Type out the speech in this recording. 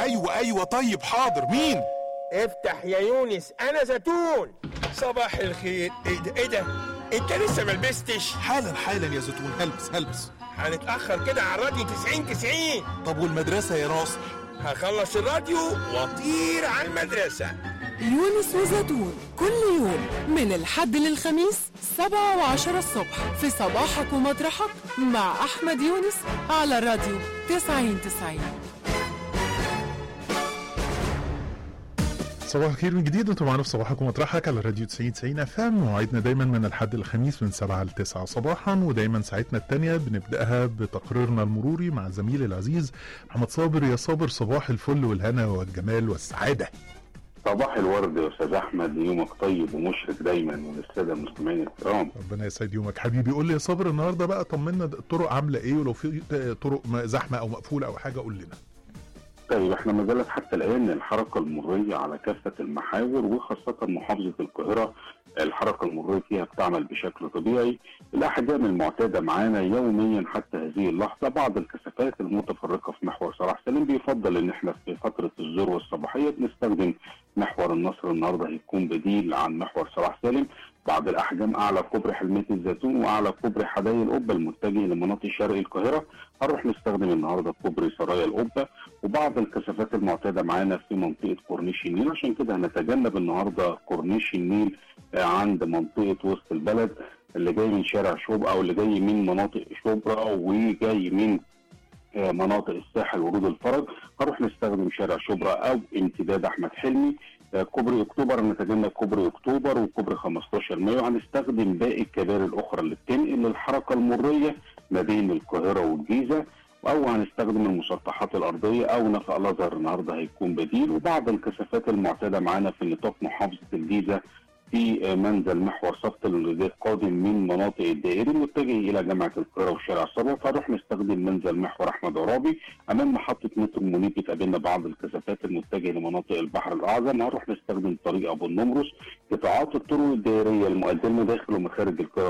ايوه طيب حاضر. مين؟ افتح يا يونس، انا زيتون. صباح الخير. ايه ده انت لسه ما لبستش؟ حالا يا زيتون. هلبس. هنتأخر كده على الراديو 90. طب والمدرسة يا ناصر؟ هخلص الراديو واطير على المدرسة. يونس وزيتون كل يوم من الحد للخميس 7 و10 الصبح في صباحك ومطرحك مع أحمد يونس على راديو 90. صباح الخير من جديد، انتم معانا في صباحك ومطرحك على راديو 90 اف ام. موعدنا دايما من الحد الخميس من 7 ل 9 صباحا، ودايما ساعتنا الثانيه بنبداها بتقريرنا المروري مع زميلي العزيز محمد صابر. يا صابر صباح الفل والهنا والجمال والسعاده. صباح الورد يا استاذ احمد، يومك طيب ومشرق دايما وللساده المستمعين الكرام. ربنا يسعد يومك حبيبي. قول لي يا صابر النهارده بقى، طمنا الطرق عامله ايه، ولو في طرق زحمه او مقفوله او حاجه قول لنا. طيب احنا ما زالت حتى الان الحركه المروريه على كافه المحاور، وخاصه محافظه القاهره الحركه المروريه فيها بتعمل بشكل طبيعي. الاحجام المعتاده معانا يوميا حتى هذه اللحظه. بعض الكثافات المتفرقه في محور صلاح سالم بيفضل ان احنا في فتره الذروه الصباحيه بنستخدم محور النصر. النهارده هيكون بديل عن محور صلاح سالم. بعض الاحجام اعلى كوبري حلميه الزيتون واعلى كوبري حدائق القبه المتجه لمناطق شرق القاهره هنروح نستخدم النهارده كوبري سرايا القبه. وبعض الكثافات المعتاده معانا في منطقه كورنيش النيل، عشان كده هنتجنب النهارده كورنيش النيل عند منطقه وسط البلد اللي جاي من شارع شبرا او اللي جاي من مناطق شبرا وجاي من مناطق الساحل ورود الفرج. هنروح نستخدم شارع شبرا او امتداد احمد حلمي. كوبري اكتوبر نتجنب كوبري اكتوبر وكوبري 15 مايو. هنستخدم باقي الكباري الاخرى اللي بتنقل الحركه المريه ما بين القاهره والجيزه، او هنستخدم المسطحات الارضيه او نفق الازهر النهارده هيكون بديل. وبعض الكثافات المعتاده معانا في نطاق محافظه الجيزه في منزل محور صفت القادم من مناطق الدائري المتجه الى جامعه القاهره وشارع الثروه، فنروح نستخدم منزل محور احمد عرابي. امام محطه مترو منيب بتقابلنا بعض الكثافات المتجهه لمناطق البحر الاعظم. هنروح نستخدم طريق ابو النمرس. قطاعات الطرق الدائريه المؤديه داخل ومخارج القاهره